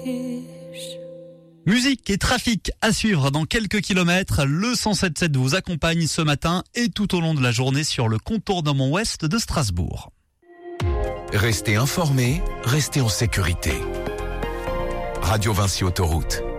Musique et trafic à suivre dans quelques kilomètres. Le 107.7 vous accompagne ce matin et tout au long de la journée sur le contournement ouest de Strasbourg. Restez informés, restez en sécurité. Radio Vinci Autoroute.